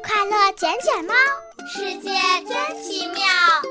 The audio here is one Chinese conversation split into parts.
快乐捡捡猫， 世界真奇妙。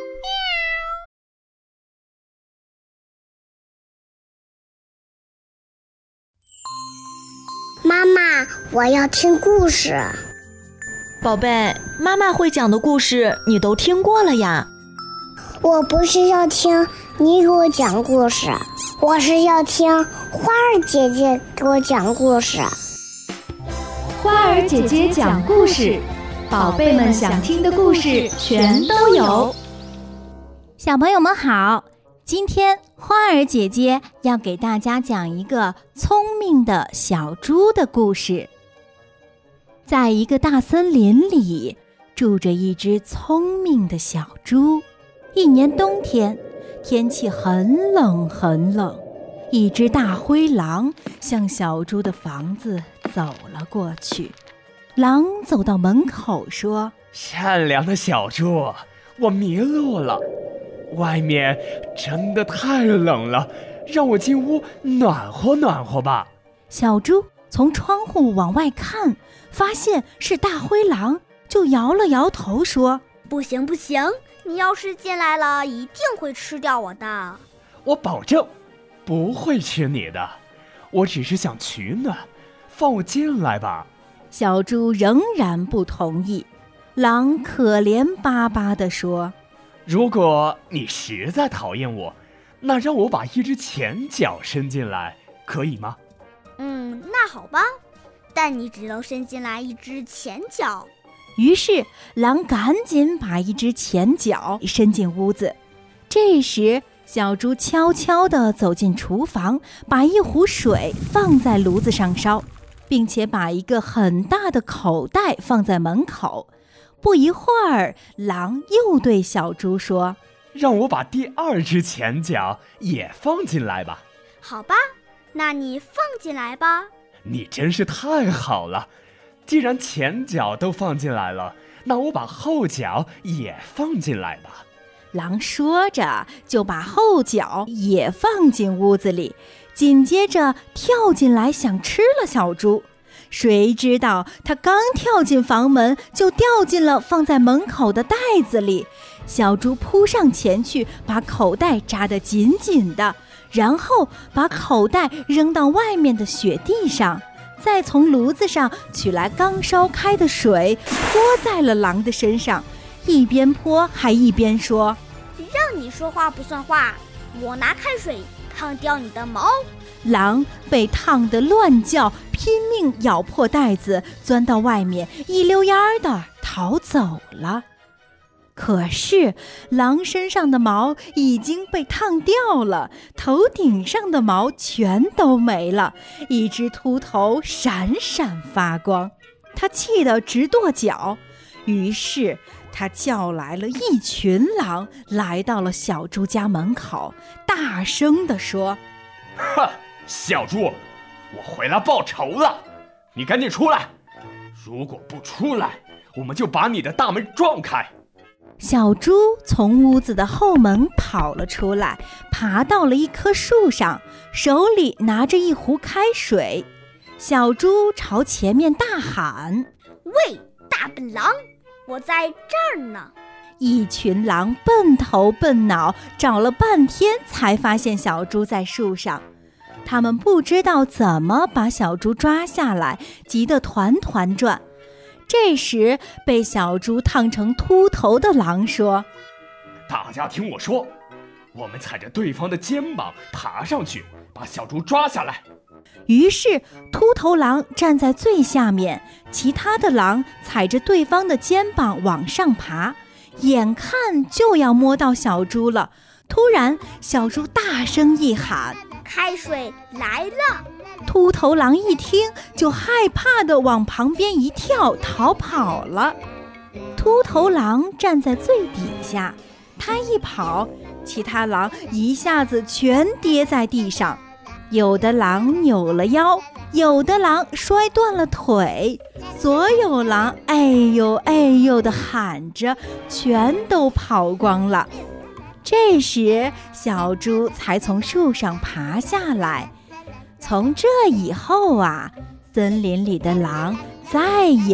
妈妈，我要听故事。 宝贝，妈妈会讲的故事你都听过了呀。 我不是要听你给我讲故事，我是要听花儿姐姐给我讲故事。 花儿姐姐讲故事，宝贝们想听的故事全都有。 小朋友们好，今天花儿姐姐要给大家讲一个聪明的小猪的故事。在一个大森林里，住着一只聪明的小猪。一年冬天，天气很冷很冷，一只大灰狼向小猪的房子走了过去。狼走到门口说： 善良的小猪，我迷路了，外面真的太冷了，让我进屋暖和暖和吧。 小猪从窗户往外看，发现是大灰狼，就摇了摇头说： 不行不行，你要是进来了，一定会吃掉我的。 我保证不会吃你的，我只是想取暖，放我进来吧。 小猪仍然不同意。狼可怜巴巴地说： 如果你实在讨厌我，那让我把一只前脚伸进来，可以吗？ 那好吧，但你只能伸进来一只前脚。 于是狼赶紧把一只前脚伸进屋子。这时小猪悄悄地走进厨房，把一壶水放在炉子上烧，并且把一个很大的口袋放在门口。不一会儿，狼又对小猪说： 让我把第二只前脚也放进来吧。 好吧，那你放进来吧。 你真是太好了，既然前脚都放进来了，那我把后脚也放进来吧。 狼说着就把后脚也放进屋子里，紧接着跳进来想吃了小猪。谁知道他刚跳进房门，就掉进了放在门口的袋子里。小猪扑上前去，把口袋扎得紧紧的，然后把口袋扔到外面的雪地上，再从炉子上取来刚烧开的水，泼在了狼的身上，一边泼还一边说： 让你说话不算话，我拿开水烫掉你的毛。 狼被烫得乱叫，拼命咬破袋子，钻到外面，一溜烟儿的逃走了。可是狼身上的毛已经被烫掉了，头顶上的毛全都没了，一只秃头闪闪发光。他气得直跺脚，于是他叫来了一群狼，来到了小猪家门口，大声地说： 哼，小猪，我回来报仇了，你赶紧出来，如果不出来，我们就把你的大门撞开。 小猪从屋子的后门跑了出来，爬到了一棵树上，手里拿着一壶开水。小猪朝前面大喊： 喂，大笨狼，我在这儿呢。 一群狼笨头笨脑，找了半天才发现小猪在树上。他们不知道怎么把小猪抓下来，急得团团转。这时被小猪烫成秃头的狼说： 大家听我说，我们踩着对方的肩膀爬上去，把小猪抓下来。 于是秃头狼站在最下面，其他的狼踩着对方的肩膀往上爬，眼看就要摸到小猪了。突然小猪大声一喊： 开水来了！ 秃头狼一听就害怕地往旁边一跳，逃跑了。秃头狼站在最底下，他一跑，其他狼一下子全跌在地上，有的狼扭了腰，有的狼摔断了腿，所有狼哎呦哎呦地喊着，全都跑光了。这时小猪才从树上爬下来。从这以后啊，森林里的狼再也